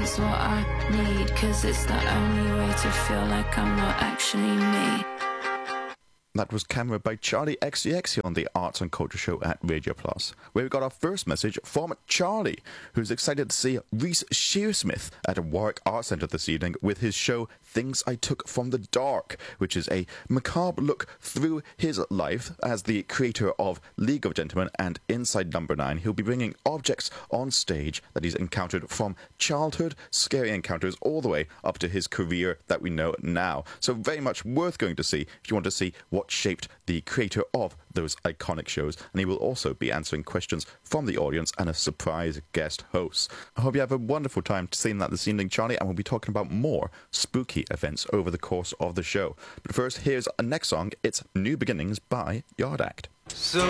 is what I need, 'cause it's the only way to feel like I'm not actually me. That was Camera by Charlie XCX here on the Arts and Culture Show at Radio Plus, where we got our first message from Charlie, who's excited to see Reece Shearsmith at Warwick Arts Centre this evening with his show Things I Took from the Dark, which is a macabre look through his life as the creator of League of Gentlemen and Inside Number 9. He'll be bringing objects on stage that he's encountered from childhood, scary encounters, all the way up to his career that we know now. So very much worth going to see if you want to see what shaped the creator of those iconic shows, and he will also be answering questions from the audience and a surprise guest host. I hope you have a wonderful time seeing that this evening, Charlie, and we'll be talking about more spooky events over the course of the show. But first, here's a next song. It's New Beginnings by Yard Act.